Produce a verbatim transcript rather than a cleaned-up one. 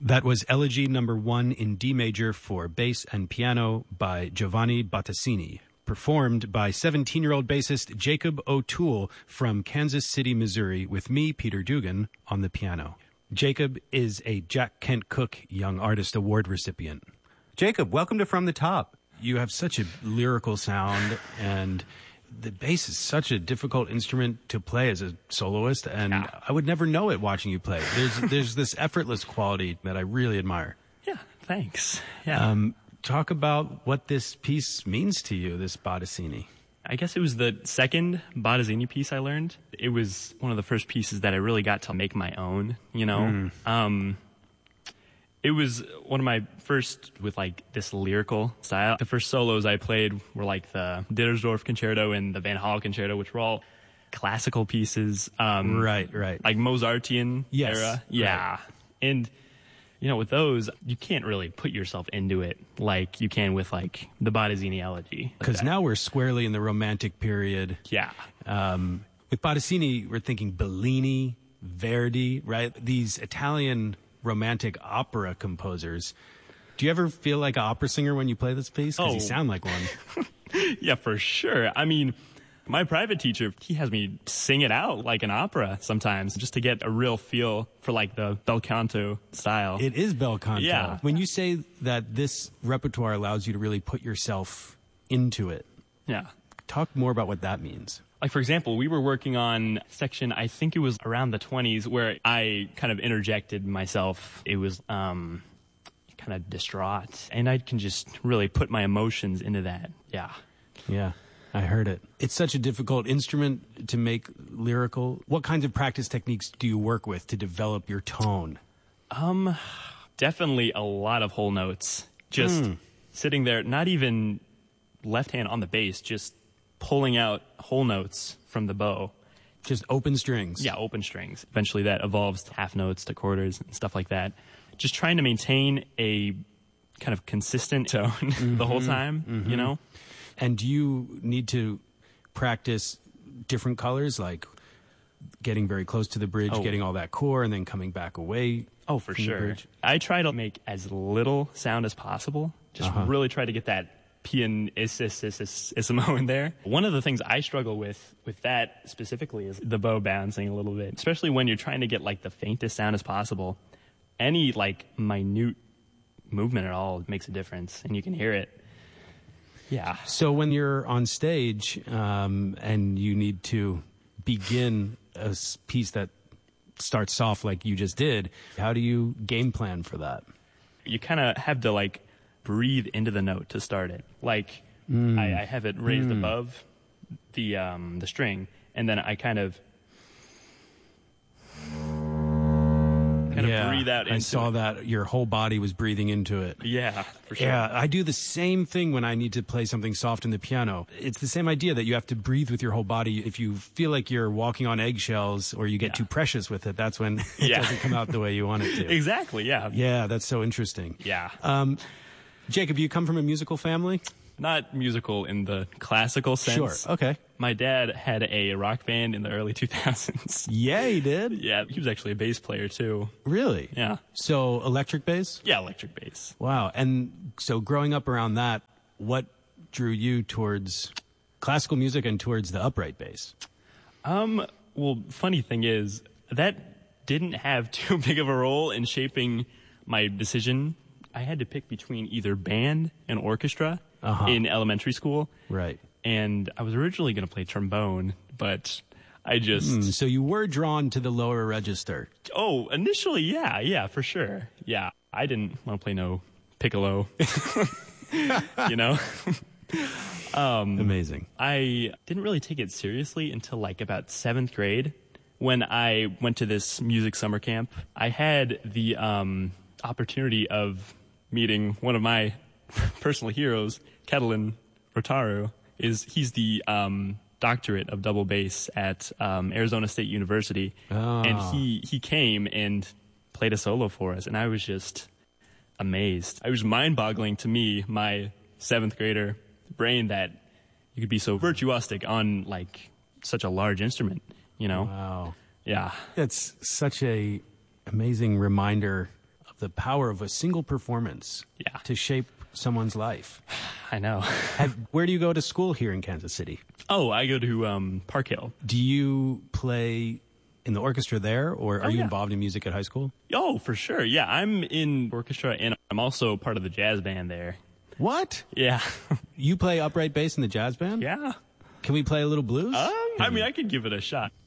That was Elegy Number One in D major for bass and piano by Giovanni Battassini, performed by seventeen-year-old bassist Jacob O'Toole from Kansas City, Missouri, with me, Peter Dugan, on the piano. Jacob is a Jack Kent Cooke Young Artist Award recipient. Jacob, welcome to From the Top. You have such a lyrical sound, and the bass is such a difficult instrument to play as a soloist, and yeah. I would never know it watching you play. There's there's this effortless quality that I really admire. Yeah, thanks. Yeah. Um, talk about what this piece means to you, this Battassini. I guess it was the second Battassini piece I learned. It was one of the first pieces that I really got to make my own, you know? Mm. Um, it was one of my first with, like, this lyrical style. The first solos I played were, like, the Dittersdorf Concerto and the Van Hal Concerto, which were all classical pieces. Um, right, right. Like Mozartian yes, era. Yeah. Right. And, you know, with those, you can't really put yourself into it like you can with, like, the Battassini Elegy. Because like now we're squarely in the Romantic period. Yeah. Um, with Battassini, we're thinking Bellini, Verdi, right? These Italian romantic opera composers. Do you ever feel like an opera singer when you play this piece? Because oh. you sound like one. Yeah, for sure. I mean, my private teacher, he has me sing it out like an opera sometimes just to get a real feel for, like, the bel canto style. It is bel canto. Yeah. When you say that this repertoire allows you to really put yourself into it. Yeah. Talk more about what that means. Like, for example, we were working on section, I think it was around the twenties, where I kind of interjected myself. It was um, kind of distraught, and I can just really put my emotions into that. Yeah. Yeah, I heard it. It's such a difficult instrument to make lyrical. What kinds of practice techniques do you work with to develop your tone? Um, definitely a lot of whole notes. Just mm. sitting there, not even left hand on the bass, just pulling out whole notes from the bow. Just open strings. Yeah, open strings. Eventually that evolves to half notes to quarters and stuff like that. Just trying to maintain a kind of consistent tone mm-hmm, the whole time, mm-hmm. you know? And do you need to practice different colors, like getting very close to the bridge, oh. getting all that core, and then coming back away? Oh, for sure. I try to make as little sound as possible. Just uh-huh. really try to get that pianissimo in there. One of the things I struggle with with that specifically is the bow bouncing a little bit, especially when you're trying to get, like, the faintest sound as possible. Any, like, minute movement at all makes a difference, and you can hear it. Yeah. So when you're on stage um, and you need to begin a piece that starts soft like you just did, how do you game plan for that? You kind of have to, like, breathe into the note to start it. Like, mm. I, I have it raised mm. above the um, the string, and then I kind of kind yeah, of breathe out into I saw it. that your whole body was breathing into it. Yeah, for sure. Yeah, I do the same thing when I need to play something soft in the piano. It's the same idea that you have to breathe with your whole body. If you feel like you're walking on eggshells or you get yeah. too precious with it, that's when it yeah. doesn't come out the way you want it to. Exactly, yeah. Yeah, that's so interesting. Yeah. Um, Jacob, you come from a musical family? Not musical in the classical sense. Sure, okay. My dad had a rock band in the early two thousands. Yeah, he did? Yeah, he was actually a bass player, too. Really? Yeah. So, electric bass? Yeah, electric bass. Wow. And so, growing up around that, what drew you towards classical music and towards the upright bass? Um, well, funny thing is, that didn't have too big of a role in shaping my decision. I had to pick between either band and orchestra uh-huh. in elementary school. Right. And I was originally going to play trombone, but I just... Mm, so you were drawn to the lower register. Oh, initially, yeah, yeah, for sure. Yeah, I didn't want to play no piccolo, you know? um, Amazing. I didn't really take it seriously until, like, about seventh grade when I went to this music summer camp. I had the um, opportunity of meeting one of my personal heroes, Ketelin Rotaru. Is he's the um, doctorate of double bass at um, Arizona State University, oh. and he he came and played a solo for us, and I was just amazed. It was mind-boggling to me, my seventh grader brain, that you could be so virtuosic on, like, such a large instrument, you know? Wow. Yeah. That's such a amazing reminder of the power of a single performance Yeah. to shape someone's life. I know. Have, where do you go to school here in Kansas City? Oh, I go to um, Park Hill. Do you play in the orchestra there, or are Oh, you yeah. involved in music at high school? Oh, for sure. Yeah, I'm in orchestra, and I'm also part of the jazz band there. What? Yeah. You play upright bass in the jazz band? Yeah. Can we play a little blues? Um, I mean, I could give it a shot.